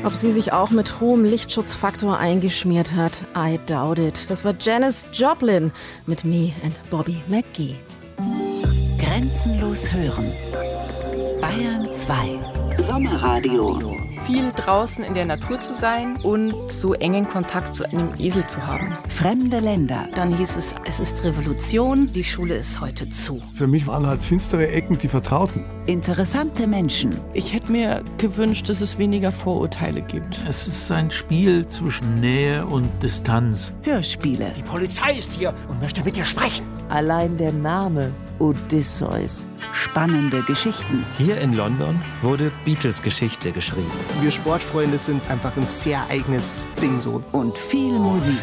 Ob sie sich auch mit hohem Lichtschutzfaktor eingeschmiert hat, I doubt it. Das war Janis Joplin mit Me and Bobby McGee. Grenzenlos hören. Bayern 2. Sommerradio. Viel draußen in der Natur zu sein und so engen Kontakt zu einem Esel zu haben. Fremde Länder. Dann hieß es, es ist Revolution, die Schule ist heute zu. Für mich waren halt finstere Ecken die Vertrauten. Interessante Menschen. Ich hätte mir gewünscht, dass es weniger Vorurteile gibt. Es ist ein Spiel zwischen Nähe und Distanz. Hörspiele. Die Polizei ist hier und möchte mit dir sprechen. Allein der Name Odysseus. Spannende Geschichten. Hier in London wurde Beatles-Geschichte geschrieben. Wir Sportfreunde sind einfach ein sehr eigenes Ding so. Und viel Musik.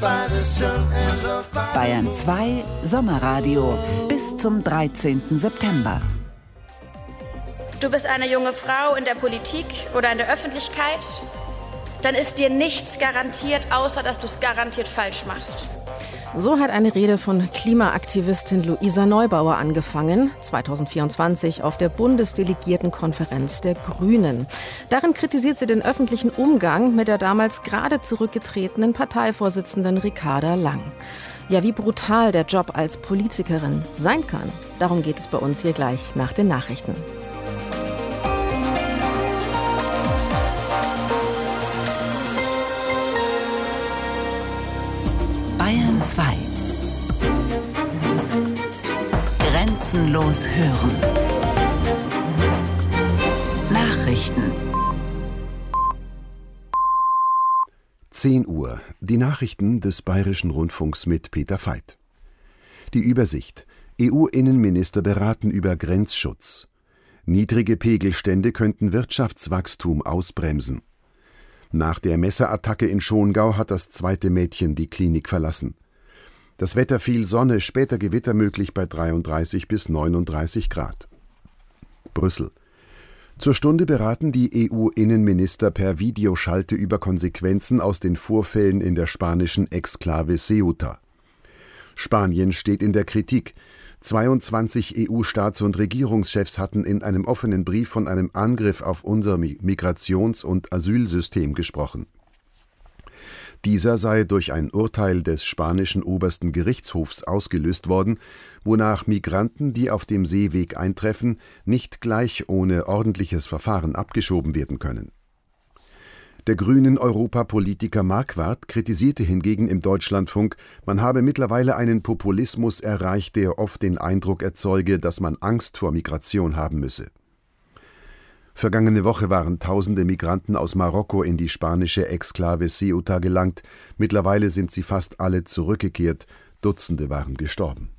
Bayern 2 Sommerradio bis zum 13. September. Du bist eine junge Frau in der Politik oder in der Öffentlichkeit, dann ist dir nichts garantiert, außer dass du es garantiert falsch machst. So hat eine Rede von Klimaaktivistin Luisa Neubauer angefangen, 2024 auf der Bundesdelegiertenkonferenz der Grünen. Darin kritisiert sie den öffentlichen Umgang mit der damals gerade zurückgetretenen Parteivorsitzenden Ricarda Lang. Ja, wie brutal der Job als Politikerin sein kann, darum geht es bei uns hier gleich nach den Nachrichten. Bayern 2. Grenzenlos hören. Nachrichten. 10 Uhr. Die Nachrichten des Bayerischen Rundfunks mit Peter Veit. Die Übersicht. EU-Innenminister beraten über Grenzschutz. Niedrige Pegelstände könnten Wirtschaftswachstum ausbremsen. Nach der Messerattacke in Schongau hat das zweite Mädchen die Klinik verlassen. Das Wetter: viel Sonne, später Gewitter möglich bei 33 bis 39 Grad. Brüssel. Zur Stunde beraten die EU-Innenminister per Videoschalte über Konsequenzen aus den Vorfällen in der spanischen Exklave Ceuta. Spanien steht in der Kritik. 22 EU-Staats- und Regierungschefs hatten in einem offenen Brief von einem Angriff auf unser Migrations- und Asylsystem gesprochen. Dieser sei durch ein Urteil des spanischen obersten Gerichtshofs ausgelöst worden, wonach Migranten, die auf dem Seeweg eintreffen, nicht gleich ohne ordentliches Verfahren abgeschoben werden können. Der grünen Europapolitiker Marquardt kritisierte hingegen im Deutschlandfunk, man habe mittlerweile einen Populismus erreicht, der oft den Eindruck erzeuge, dass man Angst vor Migration haben müsse. Vergangene Woche waren tausende Migranten aus Marokko in die spanische Exklave Ceuta gelangt. Mittlerweile sind sie fast alle zurückgekehrt. Dutzende waren gestorben.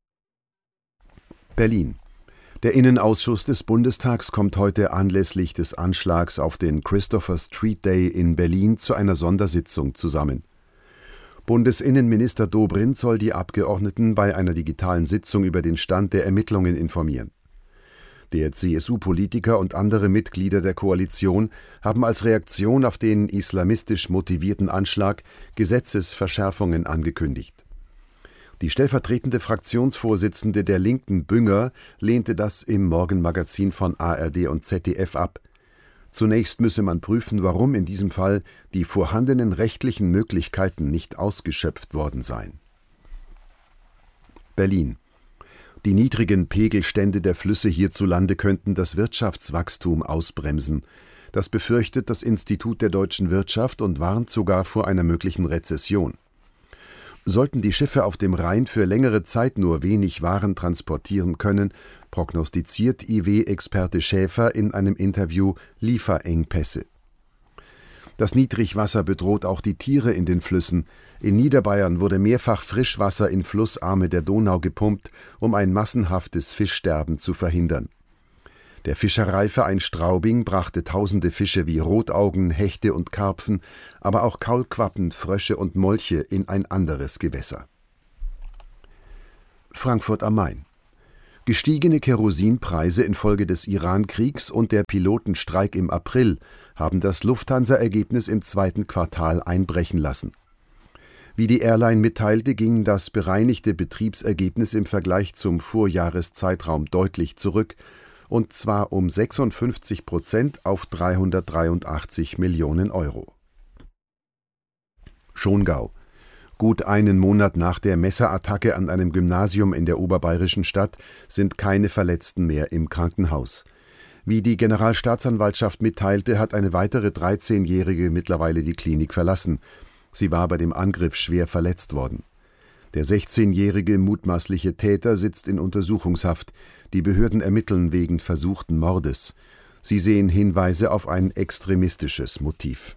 Berlin. Der Innenausschuss des Bundestags kommt heute anlässlich des Anschlags auf den Christopher Street Day in Berlin zu einer Sondersitzung zusammen. Bundesinnenminister Dobrindt soll die Abgeordneten bei einer digitalen Sitzung über den Stand der Ermittlungen informieren. Der CSU-Politiker und andere Mitglieder der Koalition haben als Reaktion auf den islamistisch motivierten Anschlag Gesetzesverschärfungen angekündigt. Die stellvertretende Fraktionsvorsitzende der Linken, Bünger, lehnte das im Morgenmagazin von ARD und ZDF ab. Zunächst müsse man prüfen, warum in diesem Fall die vorhandenen rechtlichen Möglichkeiten nicht ausgeschöpft worden seien. Berlin. Die niedrigen Pegelstände der Flüsse hierzulande könnten das Wirtschaftswachstum ausbremsen. Das befürchtet das Institut der deutschen Wirtschaft und warnt sogar vor einer möglichen Rezession. Sollten die Schiffe auf dem Rhein für längere Zeit nur wenig Waren transportieren können, prognostiziert IW-Experte Schäfer in einem Interview Lieferengpässe. Das Niedrigwasser bedroht auch die Tiere in den Flüssen. In Niederbayern wurde mehrfach Frischwasser in Flussarme der Donau gepumpt, um ein massenhaftes Fischsterben zu verhindern. Der Fischereiverein Straubing brachte tausende Fische wie Rotaugen, Hechte und Karpfen, aber auch Kaulquappen, Frösche und Molche in ein anderes Gewässer. Frankfurt am Main. Gestiegene Kerosinpreise infolge des Iran-Kriegs und der Pilotenstreik im April haben das Lufthansa-Ergebnis im zweiten Quartal einbrechen lassen. Wie die Airline mitteilte, ging das bereinigte Betriebsergebnis im Vergleich zum Vorjahreszeitraum deutlich zurück und zwar um 56% auf 383 Millionen Euro. Schongau. Gut einen Monat nach der Messerattacke an einem Gymnasium in der oberbayerischen Stadt sind keine Verletzten mehr im Krankenhaus. Wie die Generalstaatsanwaltschaft mitteilte, hat eine weitere 13-Jährige mittlerweile die Klinik verlassen. Sie war bei dem Angriff schwer verletzt worden. Der 16-jährige mutmaßliche Täter sitzt in Untersuchungshaft. Die Behörden ermitteln wegen versuchten Mordes. Sie sehen Hinweise auf ein extremistisches Motiv.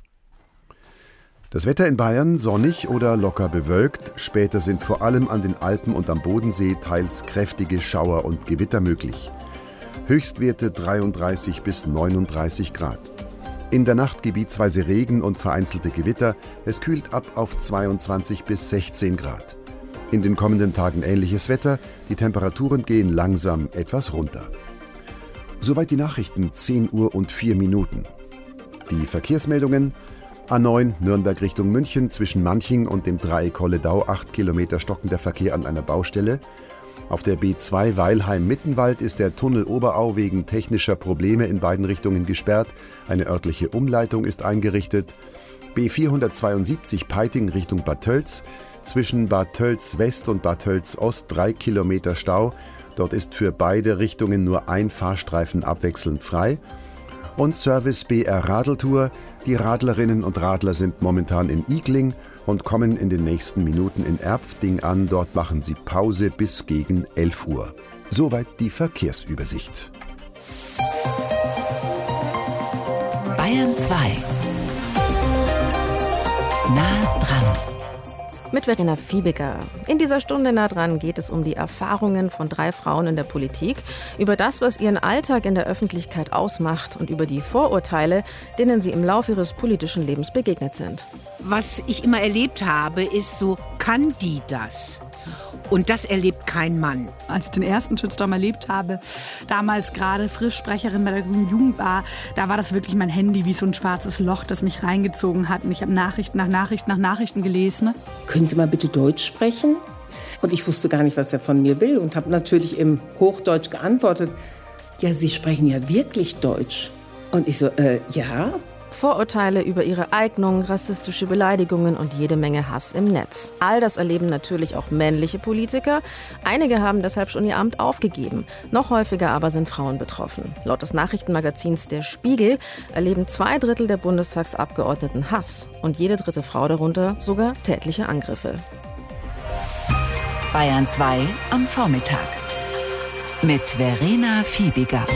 Das Wetter in Bayern sonnig oder locker bewölkt. Später sind vor allem an den Alpen und am Bodensee teils kräftige Schauer und Gewitter möglich. Höchstwerte 33 bis 39 Grad. In der Nacht gebietsweise Regen und vereinzelte Gewitter. Es kühlt ab auf 22 bis 16 Grad. In den kommenden Tagen ähnliches Wetter. Die Temperaturen gehen langsam etwas runter. Soweit die Nachrichten, 10 Uhr und 4 Minuten. Die Verkehrsmeldungen: A9 Nürnberg Richtung München zwischen Manching und dem Dreieck Holledau 8 Kilometer stockender Verkehr an einer Baustelle. Auf der B2 Weilheim-Mittenwald ist der Tunnel Oberau wegen technischer Probleme in beiden Richtungen gesperrt. Eine örtliche Umleitung ist eingerichtet. B472 Peiting Richtung Bad Tölz. Zwischen Bad Tölz West und Bad Tölz Ost 3 Kilometer Stau. Dort ist für beide Richtungen nur ein Fahrstreifen abwechselnd frei. Und Service BR Radeltour. Die Radlerinnen und Radler sind momentan in Igling und kommen in den nächsten Minuten in Erpfding an. Dort machen sie Pause bis gegen 11 Uhr. Soweit die Verkehrsübersicht. Bayern 2. Nah dran. Mit Verena Fiebiger. In dieser Stunde nah dran geht es um die Erfahrungen von 3 Frauen in der Politik, über das, was ihren Alltag in der Öffentlichkeit ausmacht und über die Vorurteile, denen sie im Laufe ihres politischen Lebens begegnet sind. Was ich immer erlebt habe, ist so, kann die das? Und das erlebt kein Mann. Als ich den ersten Shitstorm erlebt habe, damals gerade Frischsprecherin bei der Grünen Jugend war, da war das wirklich mein Handy wie so ein schwarzes Loch, das mich reingezogen hat. Und ich habe Nachrichten nach Nachrichten nach Nachrichten gelesen. Können Sie mal bitte Deutsch sprechen? Und ich wusste gar nicht, was er von mir will und habe natürlich im Hochdeutsch geantwortet. Ja, Sie sprechen ja wirklich Deutsch. Und ich so, ja. Vorurteile über ihre Eignung, rassistische Beleidigungen und jede Menge Hass im Netz. All das erleben natürlich auch männliche Politiker. Einige haben deshalb schon ihr Amt aufgegeben. Noch häufiger aber sind Frauen betroffen. Laut des Nachrichtenmagazins Der Spiegel erleben 2/3 der Bundestagsabgeordneten Hass und jede 3. Frau darunter sogar tätliche Angriffe. Bayern 2 am Vormittag. Mit Verena Fiebiger.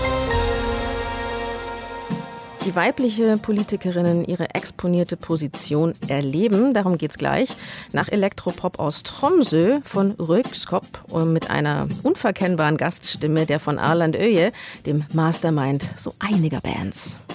Wie weibliche Politikerinnen ihre exponierte Position erleben, darum geht's gleich. Nach Elektropop aus Tromsø von Röykskop und mit einer unverkennbaren Gaststimme, der von Arland Öje, dem Mastermind so einiger Bands.